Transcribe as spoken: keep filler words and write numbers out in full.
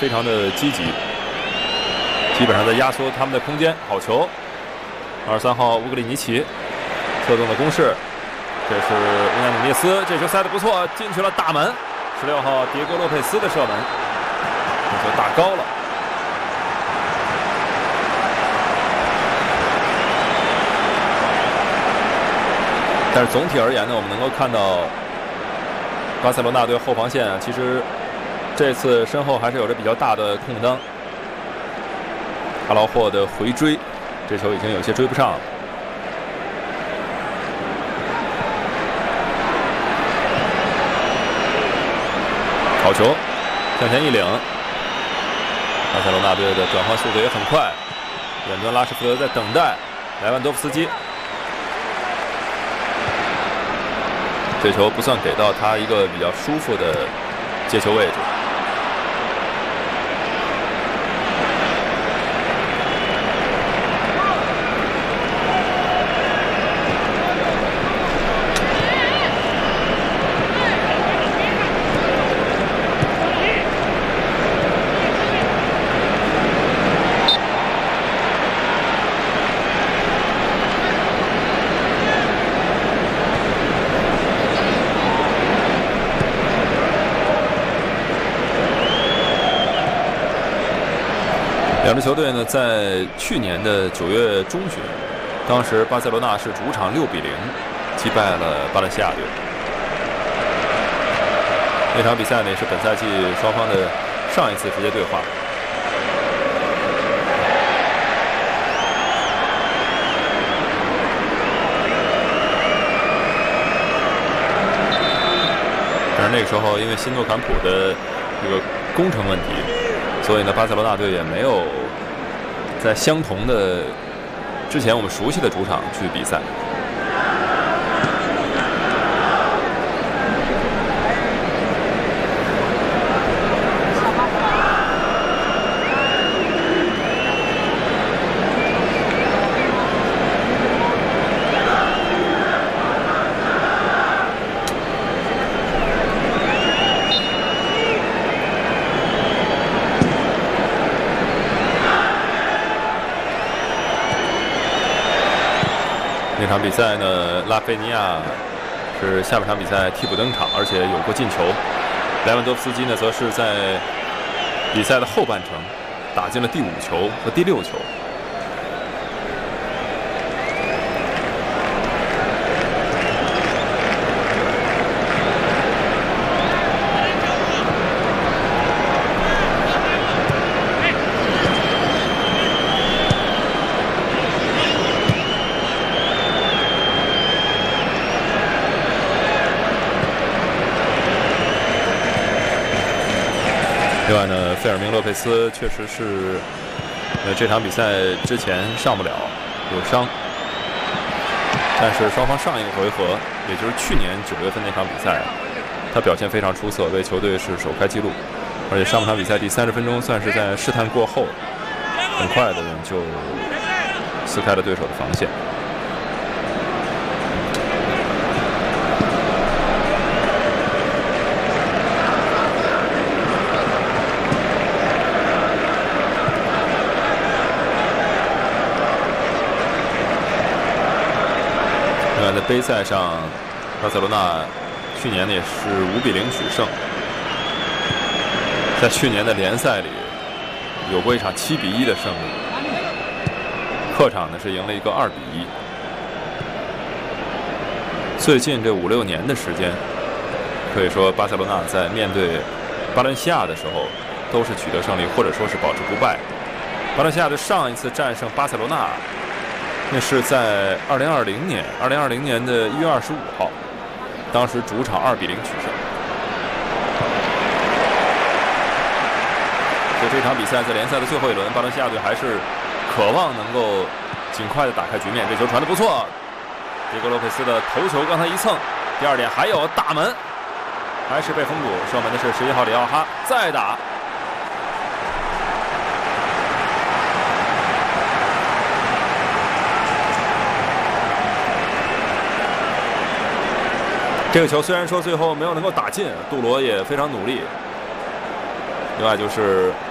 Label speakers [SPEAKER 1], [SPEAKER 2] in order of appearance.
[SPEAKER 1] 非常的积极，基本上在压缩他们的空间。好球，二十三号乌格里尼奇策动的攻势，这是乌奈努涅斯，这球塞得不错，进去了大门。十六号迭戈洛佩斯的射门，这球打高了。但是总体而言呢，我们能够看到巴塞罗那队后防线啊，其实这次身后还是有着比较大的空当。阿劳霍的回追，这球已经有些追不上了。好球，向前一领。巴塞罗那队的转换速度也很快，远端拉什福德在等待莱万多夫斯基。这球不算给到他一个比较舒服的接球位置。两支球队呢，在去年的九月中旬，当时巴塞罗那是主场六比零击败了巴伦西亚队。那场比赛呢，也是本赛季双方的上一次直接对话。但是那个时候，因为新诺坎普的这个工程问题。所以呢，巴塞罗那队也没有在相同的之前我们熟悉的主场去比赛。这场比赛呢，拉菲尼亚是下半场比赛替补登场，而且有过进球。莱万多夫斯基呢，则是在比赛的后半程打进了第五球和第六球。另外呢，费尔明·洛佩斯确实是，呃，这场比赛之前上不了，有伤。但是双方上一个回合，也就是去年九月份那场比赛，他表现非常出色，为球队是首开纪录。而且上半场比赛第三十分钟，算是在试探过后，很快的就撕开了对手的防线。在杯赛上，巴塞罗那去年呢也是五比零取胜。在去年的联赛里，有过一场七比一的胜利，客场呢是赢了一个二比一。最近这五六年的时间，可以说巴塞罗那在面对巴伦西亚的时候，都是取得胜利，或者说是保持不败。巴伦西亚的上一次战胜巴塞罗那。那是在二零二零年，二零二零年的一月二十五号，当时主场二比零取胜。所以这场比赛在联赛的最后一轮，巴伦西亚队还是渴望能够尽快的打开局面。这球传得不错，迭戈洛佩斯的头球刚才一蹭。第二点还有大门，还是被封堵，射门的是十一号里奥哈，再打。这个球虽然说最后没有能够打进，杜罗也非常努力。另外就是